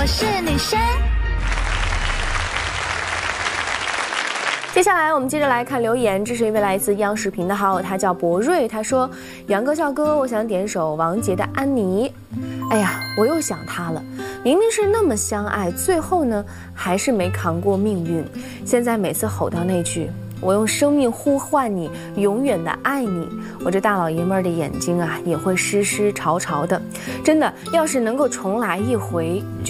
是女生。 接下来我们接着来看留言，这是一位来自央视频的好友，他叫博瑞，他说：杨哥笑哥，我想点首王杰的《安妮》。哎呀，我又想他了，明明是那么相爱，最后呢还是没扛过命运。现在每次吼到那句我用生命呼唤你，永远的爱你，我这大老爷们儿的眼睛啊也会湿湿潮潮的。真的，要是能够重来一回